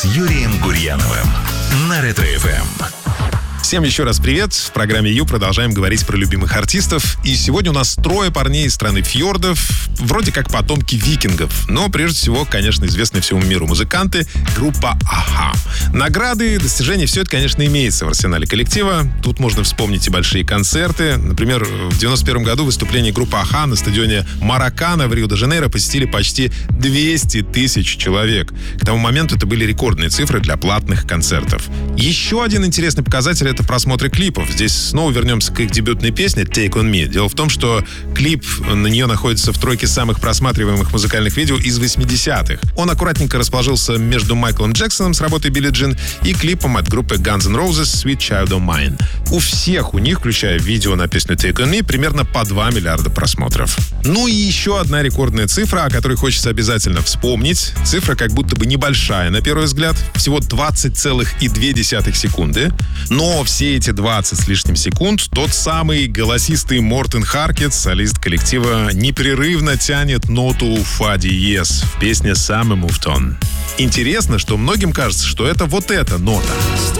с Юрием Гурьяновым на Ретро-ФМ. Всем еще раз привет. В программе Ю продолжаем говорить про любимых артистов. И сегодня у нас трое парней из страны фьордов, вроде как потомки викингов. Но прежде всего, конечно, известные всему миру музыканты, группа А.Ха. Награды, достижения, все это, конечно, имеется в арсенале коллектива. Тут можно вспомнить и большие концерты. Например, в 91 году выступление группы А.Ха на стадионе Маракана в Рио-де-Жанейро посетили почти 200 тысяч человек. К тому моменту это были рекордные цифры для платных концертов. Еще один интересный показатель — это просмотры клипов. Здесь снова вернемся к их дебютной песне «Take on Me». Дело в том, что клип на нее находится в тройке самых просматриваемых музыкальных видео из 80-х. Он аккуратненько расположился между Майклом Джексоном с работой Билли Джин и клипом от группы Guns N' Roses «Sweet Child of Mine». У всех у них, включая видео на песню «Take on Me», примерно по 2 миллиарда просмотров. Ну и еще одна рекордная цифра, о которой хочется обязательно вспомнить. Цифра как будто бы небольшая на первый взгляд, всего 20,2 секунды. Но все эти 20 с лишним секунд тот самый голосистый Мортен Харкет, солист коллектива, непрерывно тянет ноту фа диез в песне «Summer Moved On». Интересно, что многим кажется, что это вот эта нота.